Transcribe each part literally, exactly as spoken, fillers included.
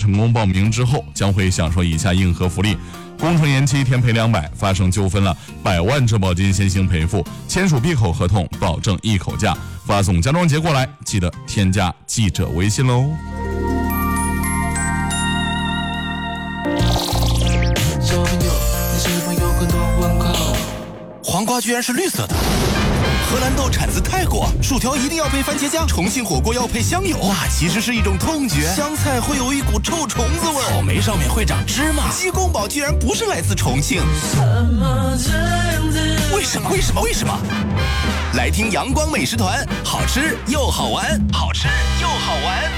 成功报名之后，将会享受以下硬核福利：工程延期天赔两百，发生纠纷了百万质保金先行赔付，签署闭口合同保证一口价。发送家装节过来，记得添加记者微信喽。 黄瓜居然是绿色的，荷兰豆产自泰国，薯条一定要配番茄酱，重庆火锅要配香油，那其实是一种痛觉。香菜会有一股臭虫子味，草莓上面会长芝麻，鸡公煲居然不是来自重庆，为什么？为什么？为什么？来听阳光美食团，好吃又好玩，好吃又好玩。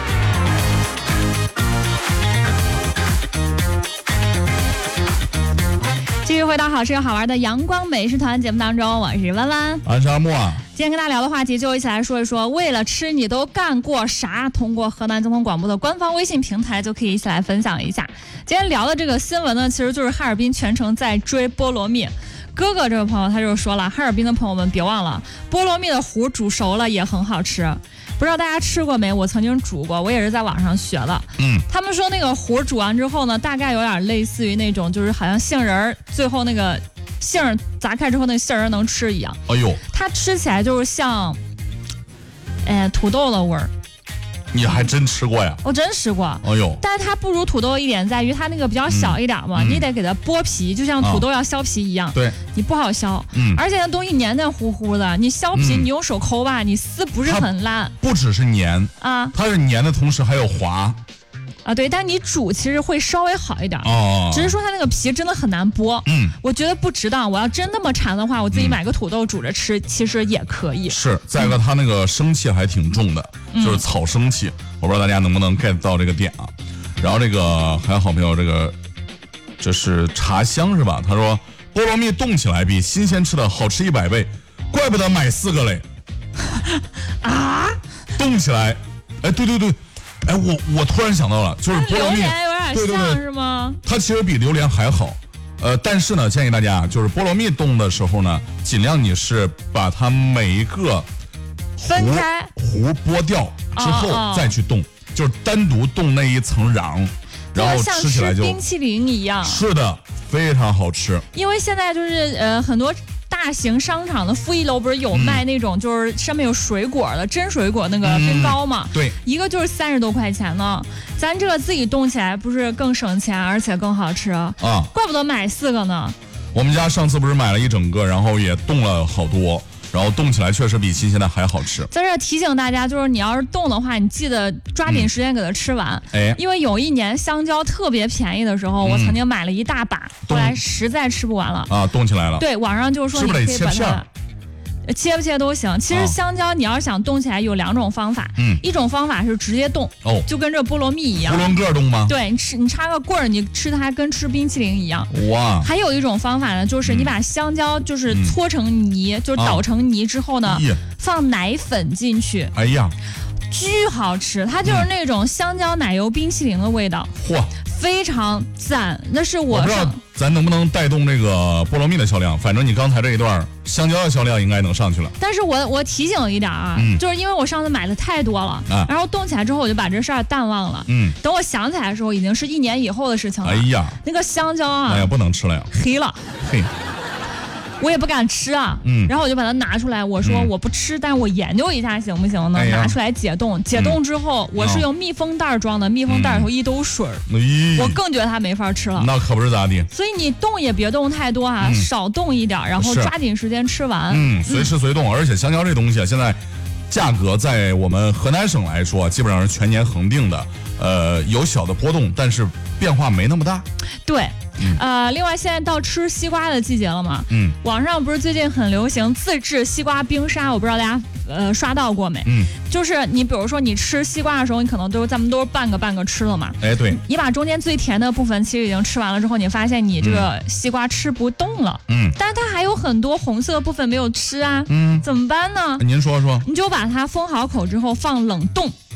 继续回到好吃又好玩的阳光美食团节目当中，我是弯弯， 我是阿木啊。 今天跟大家聊的话题就一起来说一说，为了吃你都干过啥？通过河南交通广播的官方微信平台就可以一起来分享一下。今天聊的这个新闻呢，其实就是哈尔滨全程在追菠萝蜜。哥哥这位朋友他就说了，哈尔滨的朋友们别忘了，菠萝蜜的糊煮熟了也很好吃。不知道大家吃过没？我曾经煮过，我也是在网上学的。嗯，他们说那个糊煮完之后呢，大概有点类似于那种，就是好像杏仁儿最后那个杏儿砸开之后那个杏仁能吃一样。 哎呦， 它吃起来就是像，哎，土豆的味儿。 你还真吃过呀？ 我真吃过。 哎呦， 但是它不如土豆一点在于它那个比较小一点嘛，嗯、你得给它剥皮，就像土豆要削皮一样。 啊、对， 你不好削。嗯，而且那东西黏黏糊糊的，你削皮、嗯、你用手抠吧，你撕不是很烂。 不只是黏啊， 它是黏的同时还有滑。 啊，对，但你煮其实会稍微好一点哦，只是说它那个皮真的很难剥。嗯，我觉得不值当。我要真那么馋的话，我自己买个土豆煮着吃，嗯、其实也可以。 是，再一个它那个生气还挺重的，嗯、就是草生气。我不知道大家能不能 get 到这个点啊。然后这个还有好朋友，这个这是茶香是吧？他说菠萝蜜冻起来比新鲜吃的好吃一百倍，怪不得买四个嘞。 啊？ 冻起来？哎，对对对。哎，我我突然想到了，就是菠萝蜜， 榴莲有点像，对对对，是吗？ 它其实比榴莲还好，呃，但是呢，建议大家就是菠萝蜜冻的时候呢，尽量你是把它每一个分开核剥掉之后再去冻，哦哦就是单独冻那一层瓤，然后吃起来就像吃冰淇淋一样。 是的，非常好吃。 因为现在就是呃很多。大型商场的负一楼不是有卖那种就是上面有水果的、嗯、真水果那个冰糕嘛、 嗯？对， 一个就是三十多块钱呢。咱这个自己冻起来不是更省钱，而且更好吃啊？怪不得买四个呢。 我们家上次不是买了一整个，然后也冻了好多。然后冻起来确实比新鲜的还好吃。 在这提醒大家，就是你要是冻的话，你记得抓紧时间给它吃完。哎、嗯，因为有一年香蕉特别便宜的时候，嗯、我曾经买了一大把，后来实在吃不完了啊， 冻起来了。 对，网上就是说你可以把它。切不切都行。其实香蕉你要是想冻起来有两种方法，嗯，一种方法是直接冻，哦，就跟这菠萝蜜一样， 囫囵个冻吗？ 对，你吃你插个棍儿，你吃它跟吃冰淇淋一样。 哇！ 还有一种方法呢，就是你把香蕉就是搓成泥，嗯、就是捣成泥之后呢，啊、放奶粉进去。 哎呀， 巨好吃！它就是那种香蕉奶油冰淇淋的味道。嚯！非常赞，那是我我不知道咱能不能带动这个菠萝蜜的销量，反正你刚才这一段香蕉的销量应该能上去了。 但是我我提醒一点啊、嗯，就是因为我上次买的太多了、啊，然后冻起来之后我就把这事儿淡忘了。嗯，等我想起来的时候，已经是一年以后的事情了。 哎呀， 那个香蕉啊， 哎呀，不能吃了呀， 黑了， 嘿。 我也不敢吃啊，嗯，然后我就把它拿出来，我说我不吃，嗯、但是我研究一下行不行呢？哎、拿出来解冻，解冻之后，嗯、我是用密封袋装的，密封袋里头一兜水儿、嗯，我更觉得它没法吃了。 那可不是咋地。 所以你冻也别冻太多啊，嗯、少冻一点，然后抓紧时间吃完。 嗯，随吃随冻，而且香蕉这东西啊，现在价格在我们河南省来说，基本上是全年恒定的，呃，有小的波动，但是变化没那么大。 对。嗯、呃，另外现在到吃西瓜的季节了嘛，嗯，网上不是最近很流行自制西瓜冰沙，我不知道大家呃刷到过没？嗯，就是你比如说你吃西瓜的时候，你可能都咱们都是半个半个吃了嘛， 哎，对， 你把中间最甜的部分其实已经吃完了之后，你发现你这个西瓜吃不动了，嗯，但是它还有很多红色的部分没有吃啊，嗯，怎么办呢？ 您说说， 你就把它封好口之后放冷冻。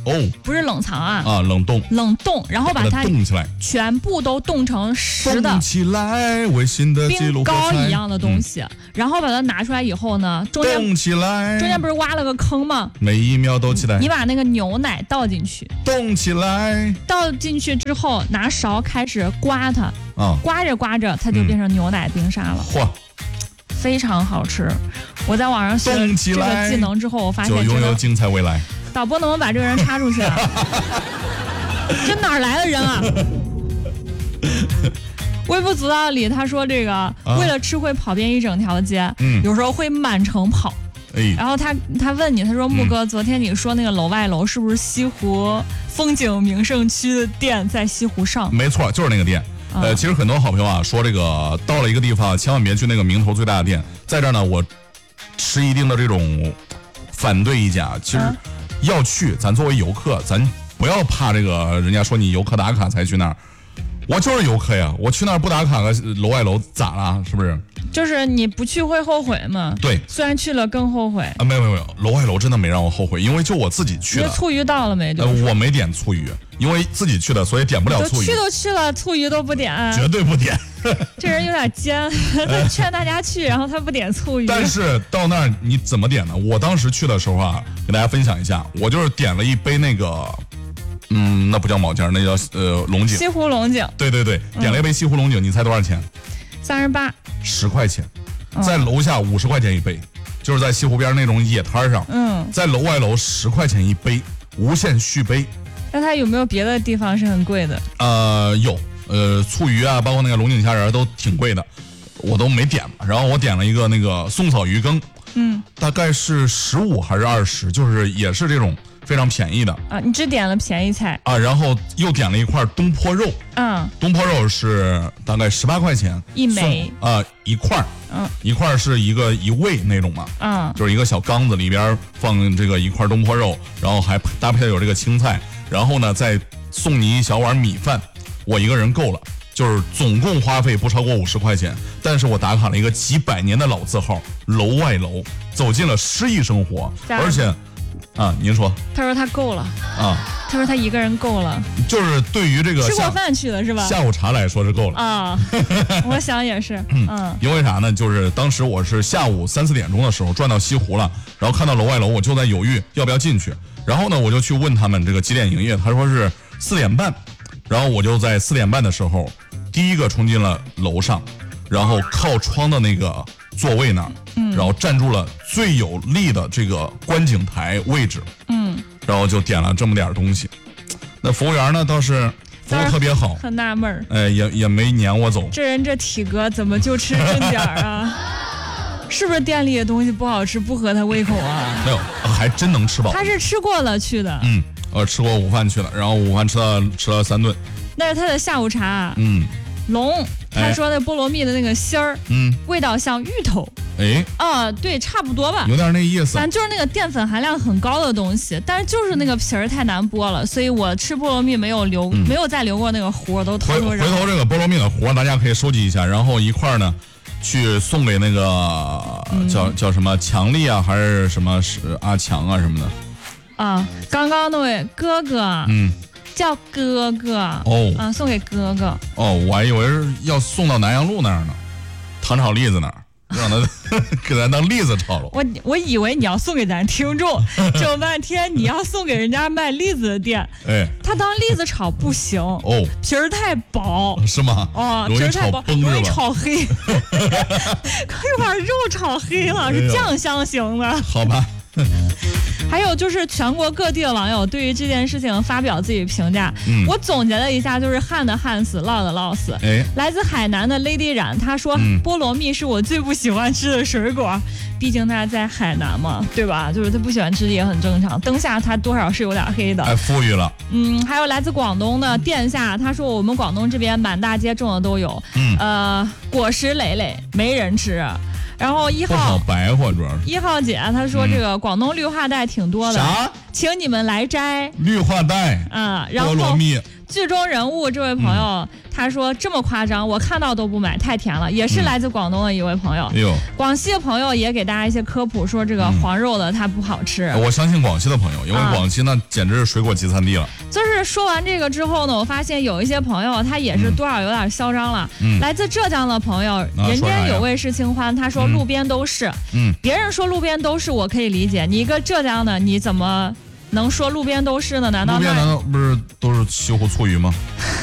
哦， 不是冷藏啊， 啊，冷冻， 冷冻，然后把它冻起来， 全部都冻成实的， 冻起来，微信的记录冰糕一样的东西，嗯、然后把它拿出来以后呢，中间冻起来， 中间不是挖了个坑吗？ 每一秒都期待。 你把那个牛奶倒进去， 冻起来， 倒进去之后，拿勺开始刮它， 啊， 刮着刮着，它就变成牛奶冰沙了。 嚯、嗯！ 非常好吃，我在网上学了这个技能之后，我发现就拥有精彩未来。 导播能不能把这个人插出去啊？这哪儿来的人啊？微不足道里他说这个、啊、为了吃会跑遍一整条街，嗯，有时候会满城跑。哎，然后他他问你，他说木哥、嗯，昨天你说那个楼外楼是不是西湖风景名胜区的店在西湖上？ 没错，就是那个店。呃，其实很多好朋友啊说这个到了一个地方，千万别去那个名头最大的店。在这儿呢，我持一定的这种反对意见啊。其实要去，咱作为游客，咱不要怕这个人家说你游客打卡才去那儿。我就是游客呀，我去那儿不打卡个楼外楼咋了？是不是？ 就是你不去会后悔吗？ 对， 虽然去了更后悔啊！没有没有没有，楼外楼真的没让我后悔，因为就我自己去的。 醋鱼到了没？ 呃，我没点醋鱼，因为自己去的，所以点不了醋鱼。 去都去了，醋鱼都不点， 绝对不点。 这人有点尖，他劝大家去，然后他不点醋鱼。 但是到那儿你怎么点呢？我当时去的时候啊，给大家分享一下，我就是点了一杯那个。嗯，那不叫毛尖，那叫呃龙井。 西湖龙井。 对对对，点了一杯西湖龙井，嗯、你猜多少钱？ 三十八。 十块钱，在楼下五十块钱一杯，就是在西湖边那种野摊上。嗯，在楼外楼十块钱一杯，无限续杯。 那它有没有别的地方是很贵的？ 呃，有，呃，醋鱼啊，包括那个龙井虾仁都挺贵的，我都没点嘛。然后我点了一个那个宋草鱼羹，嗯，大概是十五还是二十，就是也是这种。非常便宜的啊！你只点了便宜菜啊，然后又点了一块东坡肉， 嗯， 东坡肉是大概十八块钱一枚啊，一块，嗯，一块是一个一味那种嘛，嗯，就是一个小缸子里边放这个一块东坡肉，然后还搭配有这个青菜，然后呢再送你一小碗米饭，我一个人够了，就是总共花费不超过五十块钱，但是我打卡了一个几百年的老字号楼外楼，走进了诗意生活，而且。啊，您说？ 他说他够了啊，他说他一个人够了， 就是对于这个吃过饭去了是吧？ 下午茶来说是够了啊，我想也是，嗯， 因为啥呢？就是当时我是下午三四点钟的时候转到西湖了，然后看到楼外楼，我就在犹豫要不要进去，然后呢，我就去问他们这个几点营业，他说是四点半，然后我就在四点半的时候第一个冲进了楼上，然后靠窗的那个座位那儿。嗯，然后站住了最有利的这个观景台位置，嗯，然后就点了这么点东西。那服务员呢倒是服务特别好， 很纳闷儿， 哎，也也没撵我走。 这人这体格怎么就吃这点儿啊？是不是店里的东西不好吃，不合他胃口啊？ 没有，还真能吃饱。 他是吃过了去的， 嗯，呃，吃过午饭去了，然后午饭吃了吃了三顿。 那是他的下午茶， 嗯， 龙。他说那菠萝蜜的那个芯儿，嗯，味道像芋头， 哎， 啊，对，差不多吧， 有点那意思。 反正就是那个淀粉含量很高的东西，但是就是那个皮儿太难剥了，所以我吃菠萝蜜没有留，嗯、没有再留过那个核，都偷偷扔。回头这个菠萝蜜的核大家可以收集一下，然后一块呢，去送给那个、嗯、叫叫什么强力啊，还是什么是阿强啊什么的。 啊，刚刚那位哥哥，嗯。叫哥哥哦，啊，送给哥哥哦，我还以为是要送到南阳路那儿呢，糖炒栗子那儿，让他给咱当栗子炒了。 我我以为你要送给咱听众，整半天你要送给人家卖栗子的店，哎，他当栗子炒不行哦，皮儿太薄， 是吗？ 哦，皮儿太薄，容易炒黑，一把肉炒黑了，是酱香型的， 好吧。 还有就是全国各地的网友对于这件事情发表自己评价，嗯、我总结了一下，就是旱的旱死，涝的涝死。哎，来自海南的 Lady 冉他说、嗯、菠萝蜜是我最不喜欢吃的水果，毕竟他在海南嘛，对吧？就是他不喜欢吃也很正常，灯下他多少是有点黑的， 哎，富裕了。 嗯，还有来自广东的殿下，他说我们广东这边满大街种的都有，嗯，呃，果实累累，没人吃。然后一号不好白话，主要是一号姐她说这个广东绿化带挺多的， 啥？ 请你们来摘绿化带啊，然后菠萝蜜剧中人物这位朋友、嗯、他说这么夸张，我看到都不买，太甜了。也是来自广东的一位朋友。 哎呦， 广西的朋友也给大家一些科普，说这个黄肉的它不好吃。 嗯、我相信广西的朋友，因为广西那简直是水果集散地了。 就是说完这个之后呢，我发现有一些朋友他也是多少有点嚣张了。嗯，来自浙江的朋友，嗯、人间有味是清欢，他说路边都是。嗯，别人说路边都是我可以理解，你一个浙江的，你怎么能说路边都是呢？难道路边难道不是都是西湖醋鱼吗？